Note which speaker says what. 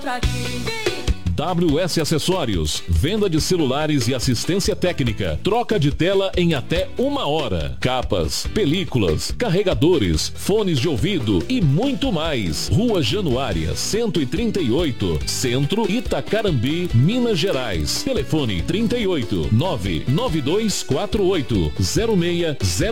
Speaker 1: contra ti.
Speaker 2: WS Acessórios, venda de celulares e assistência técnica, troca de tela em até 1 hora, capas, películas, carregadores, fones de ouvido e muito mais. Rua Januária, 138, Centro, Itacarambi, Minas Gerais. Telefone 38 99248 0600.